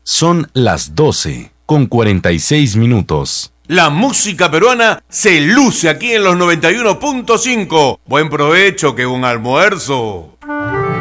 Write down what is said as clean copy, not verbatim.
Son las 12:46. La música peruana se luce aquí en los 91.5. Buen provecho, que un almuerzo.